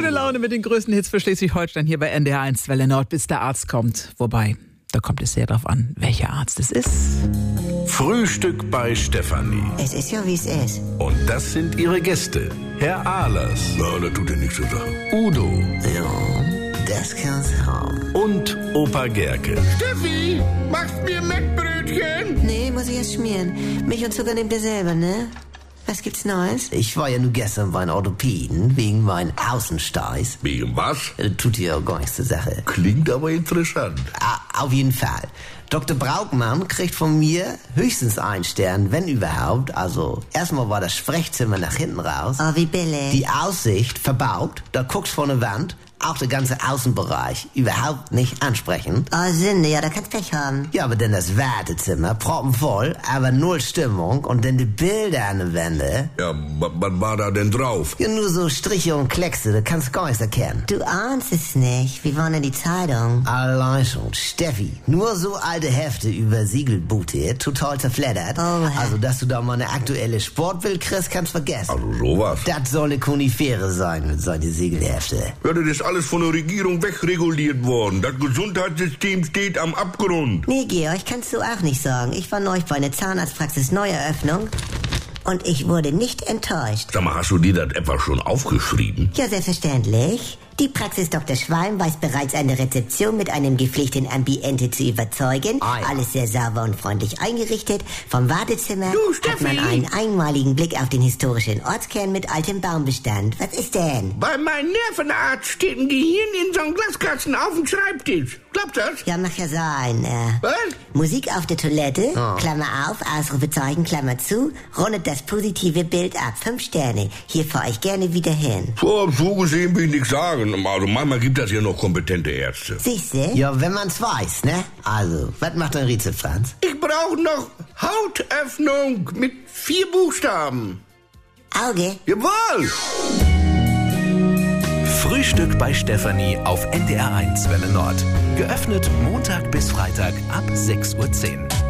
Gute Laune mit den größten Hits für Schleswig-Holstein hier bei NDR 1 Welle Nord, bis der Arzt kommt. Wobei, da kommt es sehr drauf an, welcher Arzt es ist. Frühstück bei Stefanie. Es ist ja, wie es ist. Und das sind ihre Gäste. Herr Ahlers. Na, das tut ja nichts zur Sache. Udo. Ja, das kann's haben. Und Opa Gerke. Steffi, machst mir Mettbrötchen? Nee, muss ich erst schmieren. Milch und Zucker nehmt ihr selber, ne? Was gibt's Neues? Ich war ja nur gestern beim Orthopäden wegen meinen Außensteiß. Wegen was? Tut ja gar nichts zur Sache. Klingt aber interessant. Auf jeden Fall. Dr. Braukmann kriegt von mir höchstens 1 Stern, wenn überhaupt. Also, erstmal war das Sprechzimmer nach hinten raus. Oh, wie billig. Die Aussicht verbaut, da guckst vor eine Wand. Auch der ganze Außenbereich überhaupt nicht ansprechend. Oh, Sünde, ja, da kannst Pech haben. Ja, aber dann das Wartezimmer, proppenvoll, aber null Stimmung. Und dann die Bilder an der Wände. Ja, was war da denn drauf? Ja, nur so Striche und Kleckse, da kannst du gar nichts erkennen. Du ahnst es nicht. Wie war denn die Zeitung? Allein schon, Steffi. Nur so alte Hefte übersiegelbootet, total zerfleddert. Oh, also, dass du da mal eine aktuelle Sportbild kriegst, kannst vergessen. Also sowas. Das soll eine Konifere sein mit solchen Siegelhefte. Ja, das ist alles von der Regierung wegreguliert worden. Das Gesundheitssystem steht am Abgrund. Nee, Georg, kannst du auch nicht sagen. Ich war neulich bei einer Zahnarztpraxis Neueröffnung und ich wurde nicht enttäuscht. Sag mal, hast du dir das etwa schon aufgeschrieben? Ja, selbstverständlich. Die Praxis Dr. Schwalm weiß bereits eine Rezeption mit einem gepflegten Ambiente zu überzeugen. Ja. Alles sehr sauber und freundlich eingerichtet. Vom Wartezimmer hat man einen einmaligen Blick auf den historischen Ortskern mit altem Baumbestand. Was ist denn? Bei meinem Nervenarzt steht ein Gehirn in so einem Glaskasten auf dem Schreibtisch. Klappt das? Ja, mag ja sein. Was? Musik auf der Toilette, Klammer auf, Ausrufezeichen, Klammer zu, rundet das positive Bild ab. 5 Sterne. Hier fahre ich gerne wieder hin. So gesehen will ich nichts sagen. Also manchmal gibt es ja noch kompetente Ärzte. Siehste? Ja, wenn man's weiß, ne? Also, was macht dein Rätsel, Franz? Ich brauche noch Hautöffnung mit 4 Buchstaben. Auge? Jawohl! Frühstück bei Stefanie auf NDR 1 Welle Nord. Geöffnet Montag bis Freitag ab 6:10 Uhr.